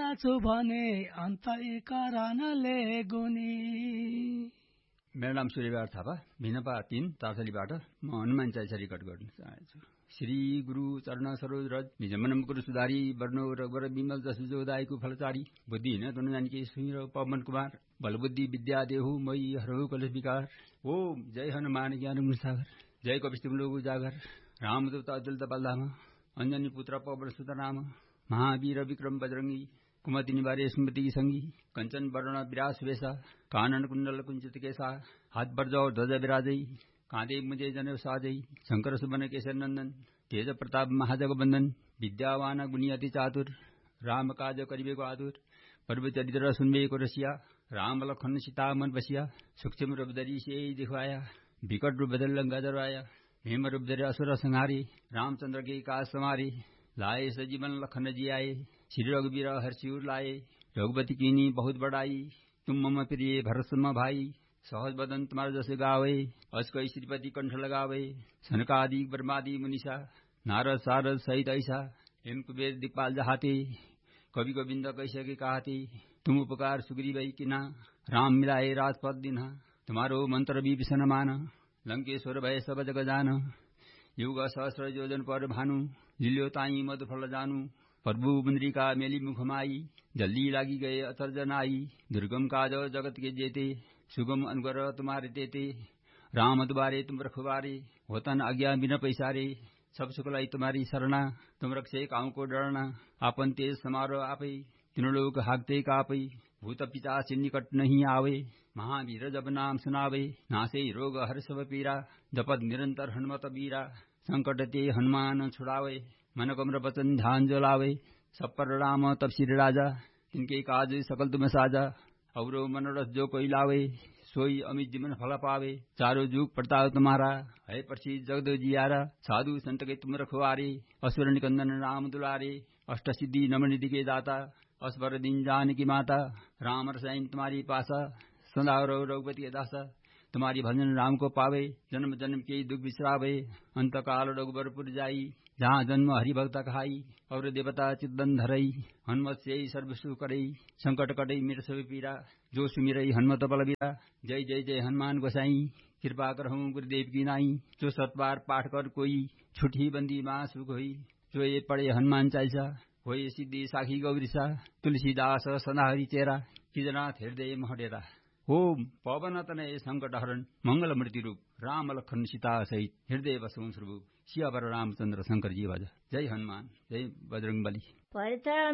छु भने अन्त एकरानले गुनी। मेरो नाम सूर्यबहादुर थापा, भिनपा 3 तारसलीबाट म हनुमान चालिसा रेकर्ड गर्न चाहन्छु। श्री गुरु चरण सरोज रज निजमनम गुरु सुधारी वर्णो रघुवर विमल जसु जोदायको फलचारी बुद्धिहीन तनु जानिके सुमिर पवन कुमार बलबुद्धि विद्या देहु मयि हरहु कलेश विकार। ओम जय हनुमान ज्ञान गुण सागर जय कपिस्तुलो उजागर रामदूत अतुलित बलधाम अंजनी पुत्र पवन सुत नाम महावीर विक्रम बजरंगी कुमति निवारे स्मृति संगी कंचन वर्ण विरास वेशा कानन कुंडल कुंचित केसा हाथ बरजौ ध्वज विराजै कांधे मुझे जनेऊ साजै शंकर सुबन केसर नंदन तेज प्रताप महाजगबंदन विद्यावान गुणी अति चातुर राम काज करिबेको आतुर पर्व चरित्र सुनबेको रसिया राम लखन सीता मन बसिया सूक्ष्म रूप धरि सियै दिखवाया विकट रूप धरि लंका जराया भीम रूप धरि असुर संहारे रामचंद्र के काज समारे लाए सजीवन लखन जी आए श्री रघुवीर हर्षिउर लाए रघुपति कीनी बहुत बड़ाई तुम मम प्रिय भरत सम भाई सहज बदन तुम्हारा जस गावे अस कई श्रीपति कंठ लगावे सनकादि ब्रह्मादि मुनिषा नारद सारद सहित ऐसा हेम कुबेर दिक्पाल जहाते कवि गोविंद कैसे कहते तुम उपकार सुग्रीव किना राम मिलाए राजपद दिना तुम्हारो मंत्र विभीषण मान लंकेश्वर भय सब जग जान युग सहस्र योजन पर भानु जिल्यो ताई मधु फल जानू प्रभु मुंद्रिका मेली मुखमाई जल्दी लागी गए अतर जनाई दुर्गम काज जगत के जेते सुगम अनुग्र तुम्हारे तेते राम दुबारे तुम रखवारे होतन आज्ञा बिना पैसारे सब सुखलाई तुम्हारी शरणा तुम रक्षे काऊ को डरना आपन तेज समारो आपै तीनों लोग हाकते कापै भूत पिचाच निकट नहीं आवे महावीर जब नाम सुनावे नासे रोग हर सब पीरा जपत निरंतर हनुमत बीरा संकट ते हनुमान छुड़ावे मन कमर वचन ध्यान जलावे सब पर राम तब श्री राजा इनके काज सकल तुम साजा अवरो मनोरथ जो कोई लावे सोई अमित जीवन फल पावे चारों जुग प्रताप तुम्हारा है प्रसिद्ध जगद जियारा साधु संत के तुम रखवारे असुर निकंदन राम दुलारे अष्ट सिद्धि नमनिधि के दाता असबर दिन जान की माता राम रसायन तुम्हारी पासा सदा रघुपति के दासा तुम्हारी भजन राम को पावे जन्म जन्म के दुख बिसरावे अंत काल रघुबरपुर जाई जहाँ जन्म हरि भक्त खाई और देवता चिदन धरई हनुमत से सर्व सुख करई संकट कटई मेरे सब पीरा जो सुमिरई हनुमत बलबीरा जय जय जय हनुमान गोसाई कृपा करहूँ गुरुदेव की नाई जो सतबार पाठ कर कोई छुट्टी बंदी माँ सुख होई जो ये पढ़े हनुमान चालीसा होए सिद्धि साखी गौरीसा तुलसीदास सदा हरि चेरा किजनाथ हृदय महडेरा। ओम पवन तनय संकट हरण मंगल मृत्यु रूप राम लखन सीता सहित हृदय बसु स्वरूप सियावर रामचंद्र शंकर जी भज जय हनुमान जय बजरंग बली।